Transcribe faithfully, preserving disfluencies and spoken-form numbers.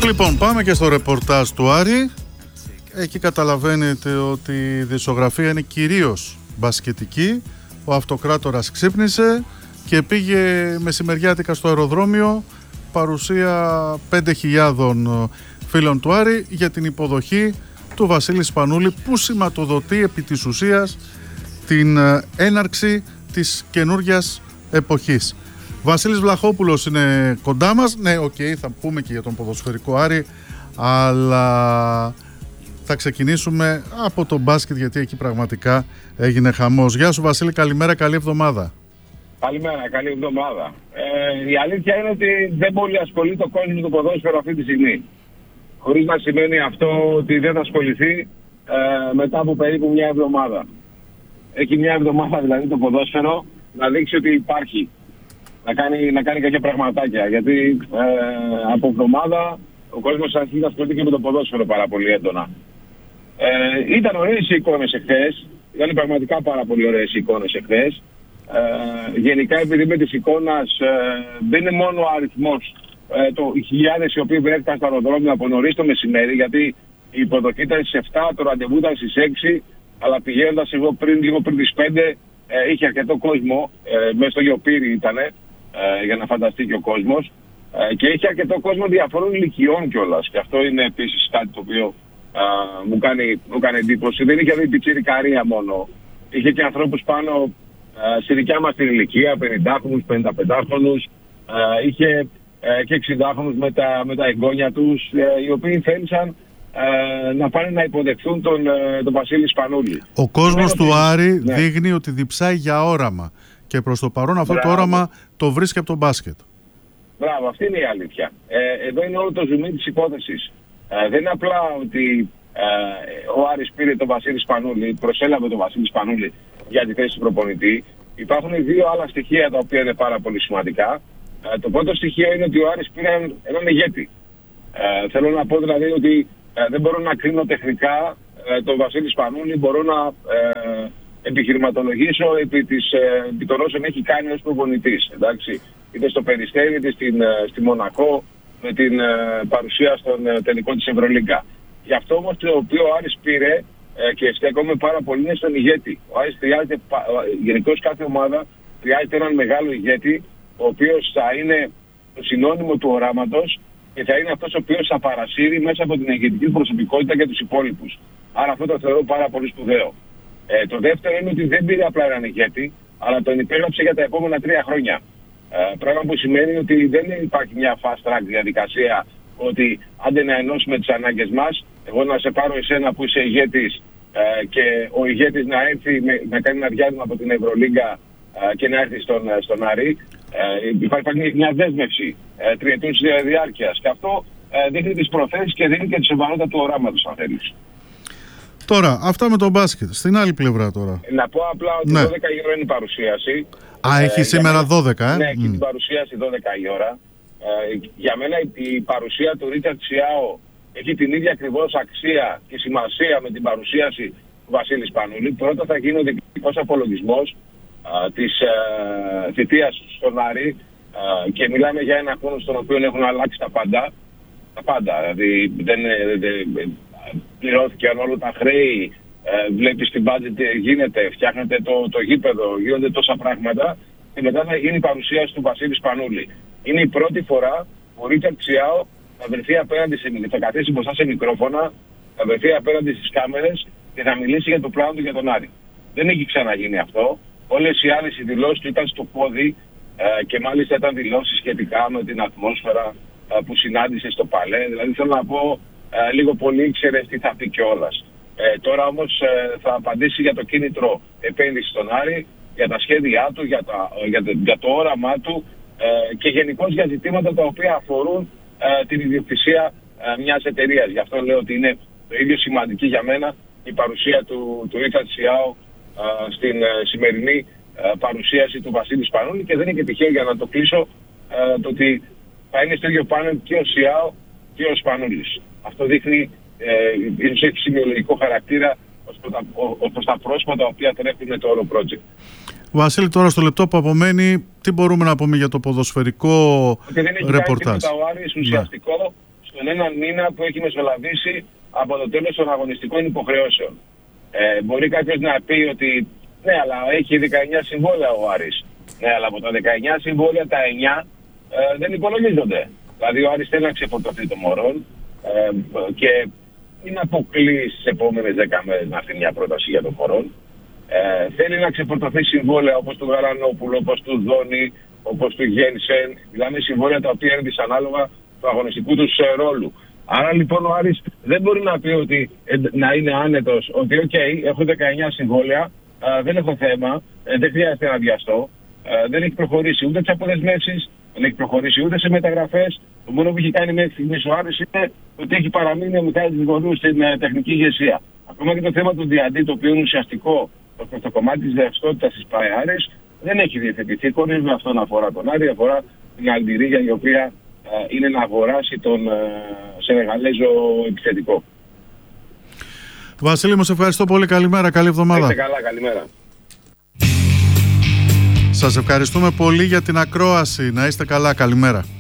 Λοιπόν, πάμε και στο ρεπορτάζ του Άρη. Εκεί καταλαβαίνετε ότι η δισκογραφία είναι κυρίως μπασκετική. Ο αυτοκράτορας ξύπνησε και πήγε μεσημεριάτικα στο αεροδρόμιο, παρουσία πέντε χιλιάδες φίλων του Άρη για την υποδοχή του Βασίλη Σπανούλη, που σηματοδοτεί επί της ουσίας την έναρξη της καινούργιας εποχής. Βασίλης Βλαχόπουλος είναι κοντά μας. Ναι, οκ, okay, θα πούμε και για τον ποδοσφαιρικό Άρη, αλλά θα ξεκινήσουμε από τον μπάσκετ, γιατί εκεί πραγματικά έγινε χαμός. Γεια σου Βασίλη, καλημέρα, καλή εβδομάδα. Καλημέρα, καλή εβδομάδα. Ε, η αλήθεια είναι ότι δεν πολύ ασχολεί το κόσμο με το ποδόσφαιρο αυτή τη στιγμή. Χωρίς να σημαίνει αυτό ότι δεν θα ασχοληθεί ε, μετά από περίπου μια εβδομάδα. Έχει μια εβδομάδα δηλαδή το ποδόσφαιρο να δείξει ότι υπάρχει. Να κάνει, να κάνει κάποια πραγματάκια. Γιατί ε, από εβδομάδα ο κόσμος αρχίζει να ασχολείται και με το ποδόσφαιρο πάρα πολύ έντονα. Ε, ήταν ωραίες οι εικόνες εχθές. Ήταν πραγματικά πάρα πολύ ωραίες οι εικόνες εχθές. Ε, γενικά, επειδή με της εικόνας ε, δεν είναι μόνο ο αριθμός, ε, το, οι χιλιάδες οι οποίοι βρέθηκαν στο αεροδρόμιο από νωρίς το μεσημέρι, γιατί η υποδοχή ήταν στις επτά, το ραντεβού ήταν στις έξι, αλλά πηγαίνοντας εγώ πριν, λίγο πριν τις πέντε, ε, είχε αρκετό κόσμο, ε, μέσα στο Γεωπύρι ήτανε, ε, για να φανταστεί και ο κόσμος, ε, και είχε αρκετό κόσμο διαφορών ηλικιών κιόλας. Και αυτό είναι επίσης κάτι το οποίο ε, μου, κάνει, μου κάνει εντύπωση. Δεν είχε δει πιτσιρικαρία μόνο. Είχε και ανθρώπους πάνω ε, στη δικιά μας την ηλικία, πενηντάχρονους, πενηνταπεντάχρονους, ε, είχε ε, και εξηντάχρονους με τα, με τα εγγόνια τους, ε, οι οποίοι θέλησαν ε, να πάνε να υποδεχθούν τον, ε, τον Βασίλη Σπανούλη. Ο κόσμος του ότι... Άρη ναι. δείχνει ότι διψάει για όραμα. Και προς το παρόν αυτό Μπράβο. το όραμα το βρίσκει από το μπάσκετ. Μπράβο, αυτή είναι η αλήθεια. Ε, εδώ είναι όλο το ζουμί της υπόθεσης. Ε, δεν είναι απλά ότι ε, ο Άρης πήρε τον Βασίλη Σπανούλη, προσέλαβε τον Βασίλη Σπανούλη για τη θέση του προπονητή. Υπάρχουν δύο άλλα στοιχεία τα οποία είναι πάρα πολύ σημαντικά. Ε, το πρώτο στοιχείο είναι ότι ο Άρης πήρε έναν ηγέτη. Ε, θέλω να πω δηλαδή ότι ε, δεν μπορώ να κρίνω τεχνικά ε, τον Βασίλη Σπανούλη, μπορώ να ε, επιχειρηματολογήσω επί, της, ε, επί των όσων έχει κάνει ως προπονητής. Εντάξει, είτε στο Περιστέρι, είτε στην, ε, στη Μονακό, με την ε, παρουσία στον ε, τελικό της Ευρωλίγκα. Γι' αυτό όμως το οποίο ο Άρης πήρε ε, και στέκομαι πάρα πολύ είναι στον ηγέτη. Ο Άρης χρειάζεται, γενικώς κάθε ομάδα χρειάζεται έναν μεγάλο ηγέτη, ο οποίος θα είναι το συνώνυμο του οράματος και θα είναι αυτός ο οποίος θα παρασύρει μέσα από την ηγετική προσωπικότητα και τους υπόλοιπους. Άρα αυτό το θεωρώ πάρα πολύ σπουδαίο. Ε, το δεύτερο είναι ότι δεν πήρε απλά έναν ηγέτη, αλλά τον υπέγραψε για τα επόμενα τρία χρόνια. Ε, πράγμα που σημαίνει ότι δεν υπάρχει μια fast track διαδικασία ότι άντε να ενώσουμε τις ανάγκες μας, εγώ να σε πάρω εσένα που είσαι ηγέτης ε, και ο ηγέτης να έρθει με, να κάνει ένα διάλειμμα από την Ευρωλίγκα ε, και να έρθει στον, στον Άρη. Ε, υπάρχει μια δέσμευση ε, τριετούς διάρκειας και αυτό ε, δείχνει τις προθέσεις και δείχνει και τη σοβαρότητα του οράματος, αν θέλεις. Τώρα, αυτά με τον μπάσκετ. Στην άλλη πλευρά τώρα. Να πω απλά ότι ναι. δώδεκα η ώρα είναι η παρουσίαση. Α, έχει ε, σήμερα μένα, δώδεκα, ε. Ναι, έχει mm. την παρουσίαση δώδεκα η ώρα. Ε, για μένα η παρουσία του Ρίτσαρντ Σιάο έχει την ίδια ακριβώς αξία και σημασία με την παρουσίαση του Βασίλη Σπανούλη. Πρώτα θα γίνει ο διοικητικός απολογισμός α, της α, θητείας στον Άρη α, και μιλάμε για ένα χρόνο στον οποίο έχουν αλλάξει τα πάντα. Τα πάντα, δηλαδή δεν, δεν πληρώθηκαν όλα τα χρέη, ε, βλέπεις την budget τι γίνεται, φτιάχνεται το, το γήπεδο, γίνονται τόσα πράγματα και μετά θα γίνει η παρουσίαση του Βασίλη Σπανούλη. Είναι η πρώτη φορά που ο Ρίτσαρντ Σιάο θα βρεθεί απέναντι σε, θα καθίσει μπροστά σε μικρόφωνα, θα βρεθεί απέναντι στις κάμερες και θα μιλήσει για το πλάνο του για τον Άρη. Δεν έχει ξαναγίνει αυτό. Όλες οι άλλες οι δηλώσεις του ήταν στο πόδι ε, και μάλιστα ήταν δηλώσεις σχετικά με την ατμόσφαιρα ε, που συνάντησε στο Παλέ. Δηλαδή θέλω να πω ε, λίγο πολύ ήξερε τι θα πει κιόλας. Ε, τώρα όμως ε, θα απαντήσει για το κίνητρο επένδυση στον Άρη, για τα σχέδιά του, για, τα, για, το, για το όραμά του ε, και γενικώς για ζητήματα τα οποία αφορούν ε, την ιδιοκτησία ε, μιας εταιρείας. Γι' αυτό λέω ότι είναι το ίδιο σημαντική για μένα η παρουσία του, του Ρίτσαρντ Σιάο ε, στην ε, σημερινή ε, παρουσίαση του Βασίλη Σπανούλη και δεν είναι και τυχαίο, για να το κλείσω, ε, το ότι θα είναι στο ίδιο πάνελ και ο Σιάο και ο Σπανούλης. Αυτό δείχνει ε, ίσως έχει σημειολογικό χαρακτήρα ως προς τα πρόσωπα τα οποία τρέχουν με το όλο project. Βασίλη, τώρα στο λεπτό που απομένει, τι μπορούμε να πούμε για το ποδοσφαιρικό ρεπορτάζ? Ότι δεν έχει κάνει τίποτα ο Άρης ουσιαστικό στον τον έναν μήνα που έχει μεσολαβήσει από το τέλος των αγωνιστικών υποχρεώσεων. Ε, μπορεί κάποιος να πει ότι ναι, αλλά έχει δεκαεννιά συμβόλαια ο Άρης. Ναι, αλλά από τα δεκαεννιά συμβόλαια τα εννιά ε, δεν υπολογίζονται. Δηλαδή ο Άρης θέλει να ξεφορτωθεί το Μωρόν ε, και μην αποκλεί στις επόμενες δέκα μέρες να έρθει μια πρόταση για το Μωρόν. Ε, θέλει να ξεφορτωθεί συμβόλαια όπως του Γαρανόπουλου, όπως του Δόνη, όπως του Γένσεν, δηλαδή συμβόλαια τα οποία είναι δυσανάλογα του αγωνιστικού του ρόλου. Άρα λοιπόν ο Άρης δεν μπορεί να πει ότι ε, να είναι άνετος, ότι οκ, okay, έχω δεκαεννιά συμβόλαια, ε, δεν έχω θέμα, ε, δεν χρειάζεται να βιαστώ, ε, δεν έχει προχωρήσει ούτε τις αποδεσμεύσεις, δεν έχει προχωρήσει ούτε σε μεταγραφές. Το μόνο που έχει κάνει μέχρι στιγμής ο Άρης είναι ότι έχει παραμείνει ο Μιχάλης Γρηγορίου στην ε, τεχνική ηγεσία. Ακόμα και το θέμα του Διαντή, το οποίο είναι ουσιαστικό στο το κομμάτι της ρευστότητας της ΠΑΕ Άρης, δεν έχει διευθετηθεί. Χωρίς με αυτό να αφορά τον Άρη, αφορά την Αλντιρίγια, η οποία ε, είναι να αγοράσει τον ε, Σενεγαλέζο επιθετικό. Βασίλη μου, σε ευχαριστώ πολύ. Καλημέρα, καλή εβδομάδα. Είστε καλά, καλημέρα. Σας ευχαριστούμε πολύ για την ακρόαση. Να είστε καλά, καλημέρα.